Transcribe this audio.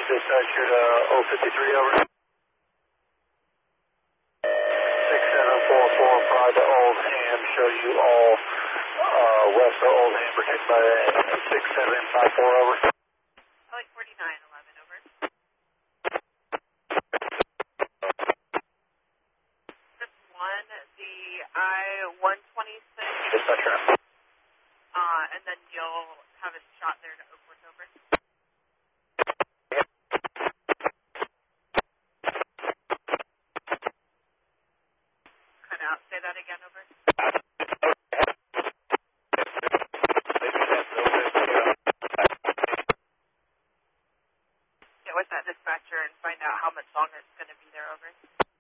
Dispatcher to 053, over. 6744, to Oldham, show you all west of Oldham, protected by 6754, over. Like 4911, over. This one, the I-126. Dispatcher. And then you'll have a shot there to Oakwood, over. Cut out. Say that again, over. Get with that dispatcher and find out how much longer it's going to be there, over.